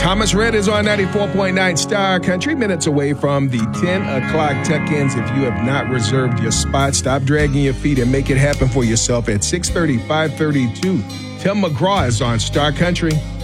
Thomas Red is on 94.9 Star Country, minutes away from the 10 o'clock tuck-ins. If you have not reserved your spot, stop dragging your feet and make it happen for yourself at 6:30, 5:32. Tim McGraw is on Star Country.